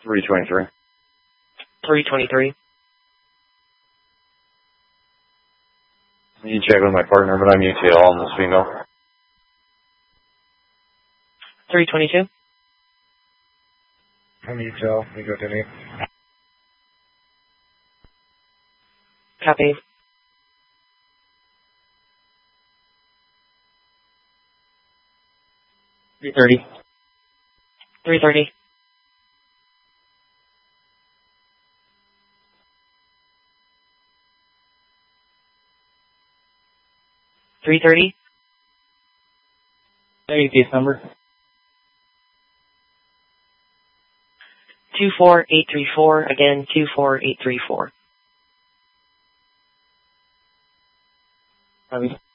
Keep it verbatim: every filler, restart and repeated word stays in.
three twenty-three. three twenty-three. You check with my partner, but I'm U T L on this female. three twenty-two. I'm U T L. You go to me. Copy. three thirty. three thirty. three thirty. Any case number? two four eight three four. Again, two four eight three four. Copy.